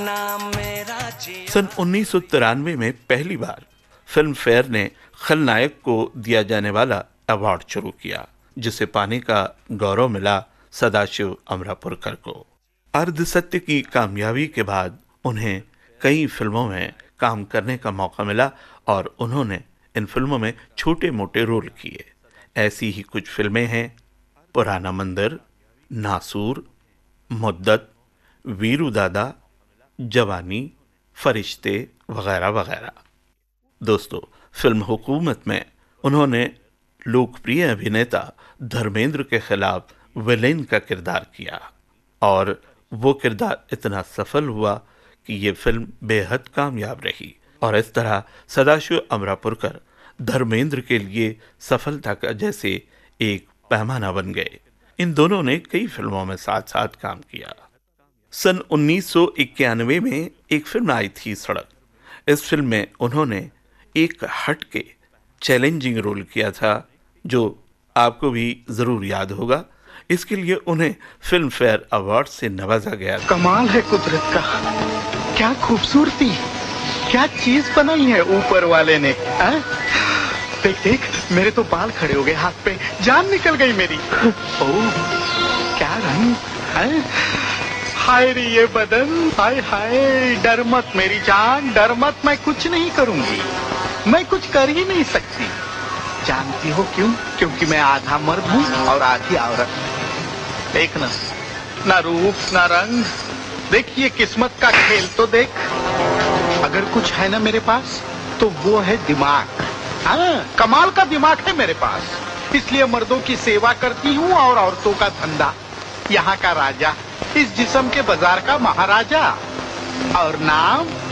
सन 1993 में पहली बार film fair ने खलनायक को दिया जाने वाला अवार्ड शुरू किया, जिसे पाने का गौरव मिला सदाशिव अमरापुरकर को। अर्धसत्य की कामयाबी के बाद उन्हें कई फिल्मों में काम करने का मौका मिला और उन्होंने इन फिल्मों में छोटे मोटे रोल किए। ऐसी ही कुछ फिल्में हैं पुराना मंदिर, नासूर, मुद्दत, वीरू दादा, जवानी, फरिश्ते वगैरह वगैरह। दोस्तों, फिल्म हुकूमत में उन्होंने लोकप्रिय अभिनेता धर्मेंद्र के खिलाफ विलेन का किरदार किया और वो किरदार इतना सफल हुआ कि ये फिल्म बेहद कामयाब रही और इस तरह सदाशिव अमरापुरकर धर्मेंद्र के लिए सफलता का जैसे एक पैमाना बन गए। इन दोनों ने कई फिल्मों में साथ साथ काम किया। सन 1991 में एक फिल्म आई थी सड़क। इस फिल्म में उन्होंने एक हट के चैलेंजिंग रोल किया था जो आपको भी जरूर याद होगा। इसके लिए उन्हें फिल्म फेयर अवार्ड से नवाजा गया। कमाल है कुदरत का, क्या खूबसूरती, क्या चीज बनाई है ऊपर वाले ने। देख देख, मेरे तो बाल खड़े हो गए, हाथ पे जान निकल गई मेरी। ओह क्या रंग है, हाय रे ये बदन, हाय हाय। डर मत मेरी जान, डर मत, मैं कुछ नहीं करूंगी, मैं कुछ कर ही नहीं सकती। जानती हो क्यों? क्योंकि मैं आधा मर्द हूँ और आधी औरत। देख ना रूप ना रंग, देखिए किस्मत का खेल तो देख। अगर कुछ है ना मेरे पास तो वो है दिमाग। हाँ, कमाल का दिमाग है मेरे पास, इसलिए मर्दों की सेवा करती हूँ और औरतों का धंधा। यहाँ का राजा, इस जिस्म के बाजार का महाराजा। और नाम